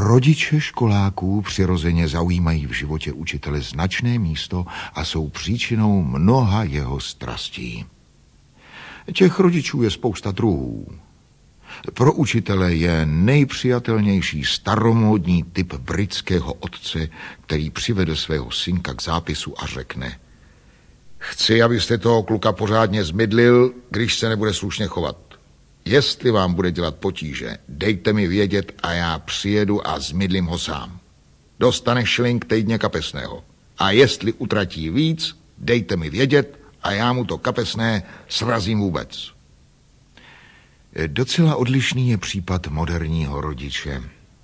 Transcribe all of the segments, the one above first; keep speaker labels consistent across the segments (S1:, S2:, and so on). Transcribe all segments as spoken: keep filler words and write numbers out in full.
S1: Rodiče školáků přirozeně zaujímají v životě učitele značné místo a jsou příčinou mnoha jeho strastí. Těch rodičů je spousta druhů. Pro učitele je nejpřijatelnější staromódní typ britského otce, který přivede svého synka k zápisu a řekne: chci, abyste toho kluka pořádně zmydlil, když se nebude slušně chovat. Jestli vám bude dělat potíže, dejte mi vědět a já přijedu a zmydlím ho sám. Dostane šilink týdně kapesného. A jestli utratí víc, dejte mi vědět a já mu to kapesné srazím vůbec. Docela odlišný je případ moderního rodiče.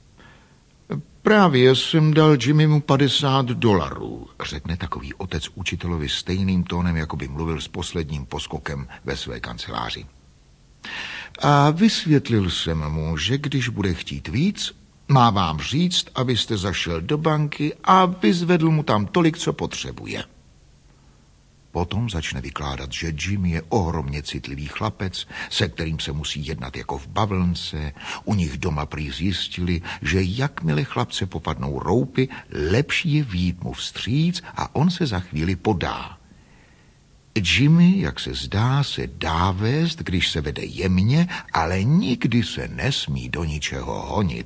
S1: Právě jsem dal Jimmymu padesát dolarů, řekne takový otec učitelovi stejným tónem, jako by mluvil s posledním poskokem ve své kanceláři. A vysvětlil jsem mu, že když bude chtít víc, má vám říct, abyste zašel do banky a vyzvedl mu tam tolik, co potřebuje. Potom začne vykládat, že Jimmy je ohromně citlivý chlapec, se kterým se musí jednat jako v bavlnce. U nich doma prý zjistili, že jakmile chlapce popadnou roupy, lepší je vyjít mu vstříc a on se za chvíli podá. Jimmy, jak se zdá, se dá vést, když se vede jemně, ale nikdy se nesmí do ničeho honit.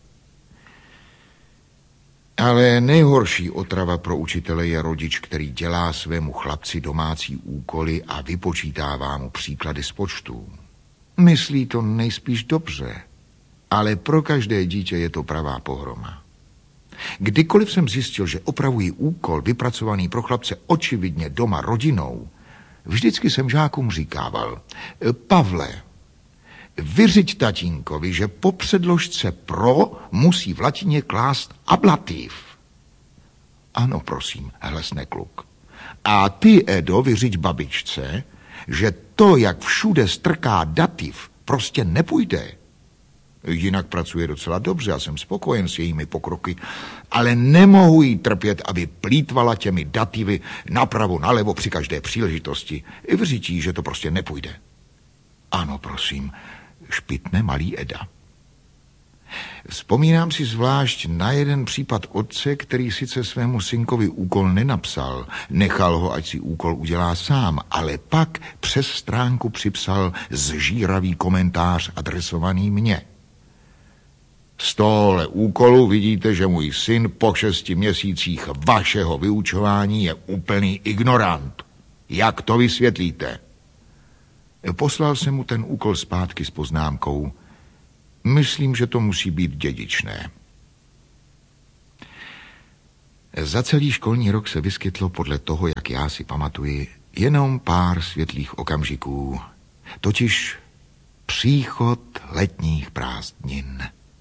S1: Ale nejhorší otrava pro učitele je rodič, který dělá svému chlapci domácí úkoly a vypočítává mu příklady z počtů. Myslí to nejspíš dobře, ale pro každé dítě je to pravá pohroma. Kdykoliv jsem zjistil, že opravují úkol vypracovaný pro chlapce očividně doma rodinou, vždycky jsem žákům říkával: Pavle, vyřiď tatínkovi, že po předložce pro musí v latině klást ablativ. Ano, prosím, hlesne kluk. A ty, Edo, vyřiď babičce, že to, jak všude strká dativ, prostě nepůjde. Jinak pracuje docela dobře a jsem spokojen s jejími pokroky, ale nemohu jí trpět, aby plýtvala těmi dativy napravo, nalevo při každé příležitosti. Vyřiď, že to prostě nepůjde. Ano, prosím, špitne malý Eda. Vzpomínám si zvlášť na jeden případ otce, který sice svému synkovi úkol nenapsal, nechal ho, ať si úkol udělá sám, ale pak přes stránku připsal zžíravý komentář adresovaný mně. Z tohohle úkolu vidíte, že můj syn po šesti měsících vašeho vyučování je úplný ignorant. Jak to vysvětlíte? Poslal jsem mu ten úkol zpátky s poznámkou: myslím, že to musí být dědičné. Za celý školní rok se vyskytlo podle toho, jak já si pamatuji, jenom pár světlých okamžiků, totiž příchod letních prázdnin.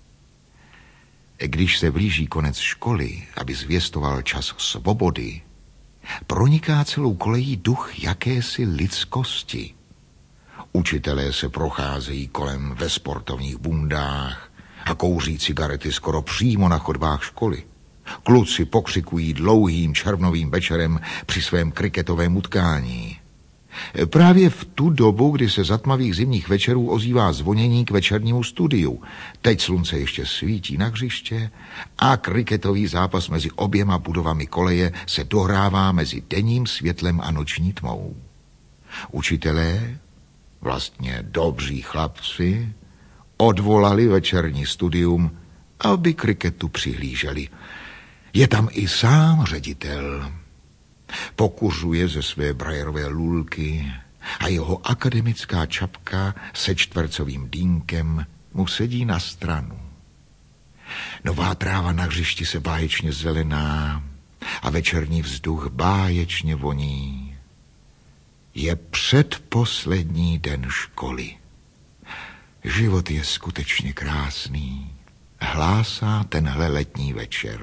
S1: Když se blíží konec školy, aby zvěstoval čas svobody, proniká celou kolejí duch jakési lidskosti. Učitelé se procházejí kolem ve sportovních bundách a kouří cigarety skoro přímo na chodbách školy. Kluci pokřikují dlouhým červnovým večerem při svém kriketovém utkání. Právě v tu dobu, kdy se za tmavých zimních večerů ozývá zvonění k večernímu studiu. Teď slunce ještě svítí na hřiště a kriketový zápas mezi oběma budovami koleje se dohrává mezi denním světlem a noční tmou. Učitelé, vlastně dobří chlapci, odvolali večerní studium, aby kriketu přihlíželi. Je tam i sám ředitel. Pokuřuje ze své brajerové lůlky a jeho akademická čapka se čtvercovým dýnkem mu sedí na stranu. Nová tráva na hřišti se báječně zelená a večerní vzduch báječně voní. Je předposlední den školy. Život je skutečně krásný, hlásá tenhle letní večer.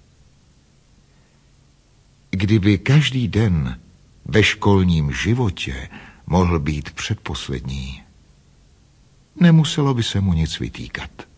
S1: Kdyby každý den ve školním životě mohl být předposlední, nemuselo by se mu nic vytýkat.